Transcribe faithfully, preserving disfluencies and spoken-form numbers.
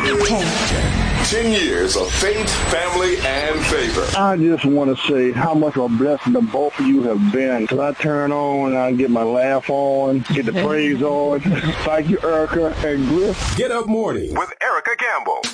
ten. Ten years of faith, family, and favor. I just want to say how much of a blessing the both of you have been. Because I turn on and I get my laugh on, get the praise on. Thank you, Erica and Griff. Get Up Morning with Erica Campbell.